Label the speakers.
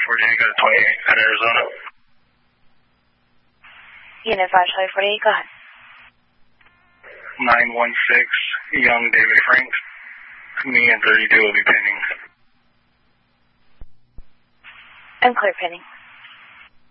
Speaker 1: 48, got a 28 at Arizona.
Speaker 2: Unit 5, Charlie 48, go ahead.
Speaker 1: 916, Young David Frank. Me and 32 will be pending.
Speaker 2: I'm clear pending.